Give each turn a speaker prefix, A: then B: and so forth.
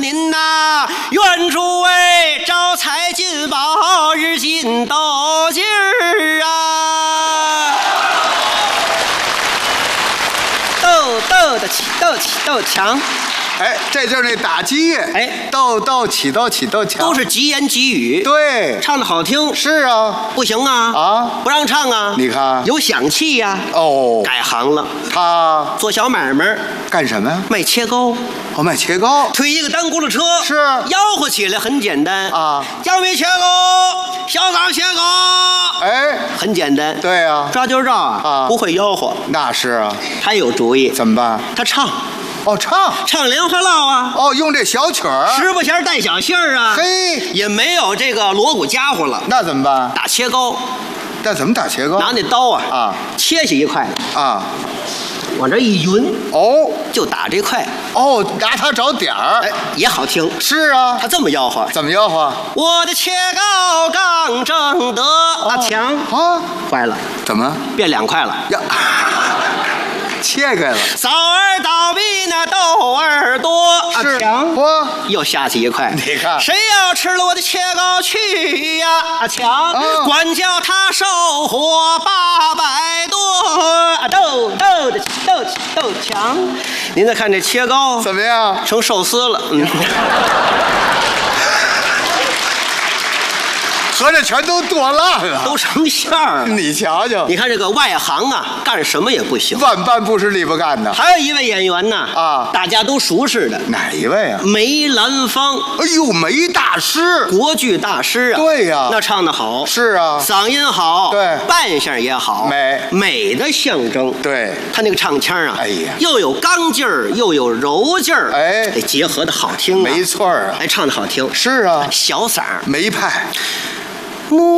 A: 民呐，愿诸位招财进宝，日进斗金儿啊！斗得起，斗起斗强。
B: 哎，这就是那打击乐。
A: 哎，
B: 斗斗起斗起斗强，
A: 都是吉言吉语。
B: 对，
A: 唱得好听。
B: 是啊。
A: 不行啊！
B: 啊，
A: 不让唱啊！
B: 你看
A: 有响气呀。
B: 哦，
A: 改行了，
B: 他
A: 做小买卖，
B: 干什么呀？
A: 卖切糕。
B: 我卖切糕，
A: 推一个单轱辘车，
B: 是
A: 吆喝起来很简单
B: 啊。
A: 江米切糕，小张切糕，
B: 哎，
A: 很简单。
B: 对啊，
A: 抓阄照啊，不会吆喝。
B: 那是啊。
A: 他有主意，
B: 怎么办？
A: 他唱。
B: 哦，
A: 唱莲花落啊！
B: 哦，用这小曲儿，
A: 十不弦带小信儿啊！
B: 嘿，
A: 也没有这个锣鼓家伙了。
B: 那怎么办？
A: 打切糕。
B: 那怎么打切糕？
A: 拿那刀啊，切下一块
B: 啊，
A: 往这一匀，
B: 哦，
A: 就打这块。
B: 哦，拿它找点儿，
A: 哎，也好听。
B: 是啊，
A: 他这么吆喝。
B: 怎么吆喝？
A: 我的切糕刚正得强
B: 啊，
A: 坏了，
B: 怎么
A: 变2块了
B: 呀？切开了。
A: 枣儿倒闭那豆儿多
B: 是
A: 强，
B: 又
A: 下去一块。
B: 你看，
A: 谁要吃了我的切糕去呀？强，管教他受火800多。斗强。您再看这切糕
B: 怎么样？
A: 成寿司了。
B: 合着全都剁烂了，
A: 都成馅儿了。
B: 你瞧瞧，
A: 你看这个外行啊，干什么也不行，
B: 万般不是力不干的。
A: 还有一位演员呢，大家都熟识的，
B: 哪一位啊？
A: 梅兰芳。
B: 哎呦，梅大师，
A: 国剧大师啊。
B: 对呀，
A: 那唱得好。
B: 是啊，
A: 嗓音好，
B: 对，
A: 扮相也好，美的象征。
B: 对，
A: 他那个唱腔啊，
B: 哎呀，
A: 又有刚劲儿，又有柔劲儿，
B: 哎，
A: 结合的好听啊。
B: 没错啊，
A: 哎，唱得好听。
B: 是啊，
A: 小嗓儿，
B: 梅派。
A: 母